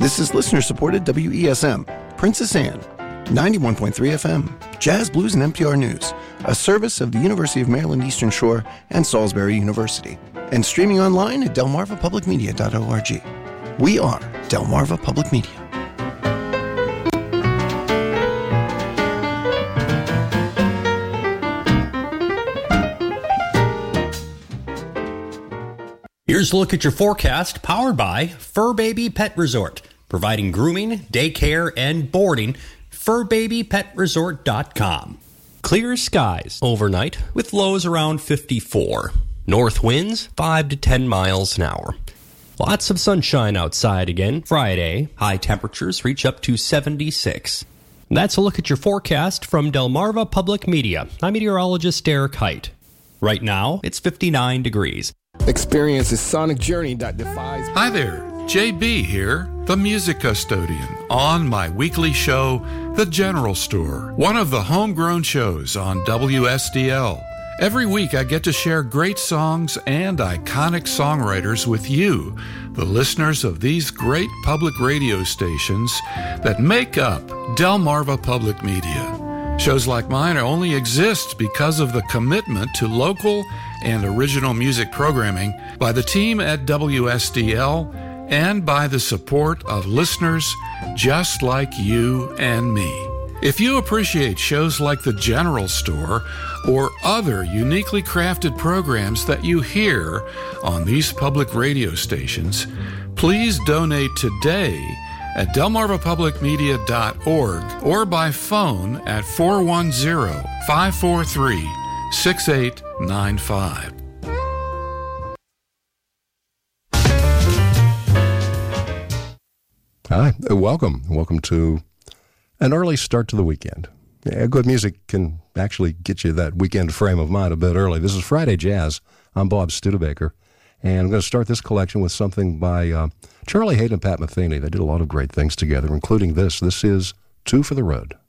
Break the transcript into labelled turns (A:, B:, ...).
A: This is listener-supported WESM, Princess Anne, 91.3 FM, Jazz, Blues, and NPR News, a service of the University of Maryland Eastern Shore and Salisbury University, and streaming online at delmarvapublicmedia.org. We are Delmarva Public Media.
B: Here's a look at your forecast, powered by Fur Baby Pet Resort, providing grooming, daycare, and boarding. FurBabyPetResort.com. Clear skies overnight with lows around 54. North winds 5 to 10 miles an hour. Lots of sunshine outside again Friday. High temperatures reach up to 76. That's a look at your forecast from Delmarva Public Media. I'm meteorologist Derek Height. Right now, it's 59 degrees.
C: Experience a sonic journey that defies...
D: Hi there, JB here, the music custodian, on my weekly show, The General Store, one of the homegrown shows on WSDL. Every week I get to share great songs and iconic songwriters with you, the listeners of these great public radio stations that make up Delmarva Public Media. Shows like mine only exist because of the commitment to local and original music programming by the team at WSDL and by the support of listeners just like you and me. If you appreciate shows like The General Store or other uniquely crafted programs that you hear on these public radio stations, please donate today at delmarvapublicmedia.org or by phone at 410-543-6895.
E: Hi, welcome. Welcome to an early start to the weekend. Yeah, good music can actually get you that weekend frame of mind a bit early. This is Friday Jazz. I'm Bob Studebaker, and I'm going to start this collection with something by Charlie Haden and Pat Metheny. They did a lot of great things together, including this. This is Two for the Road.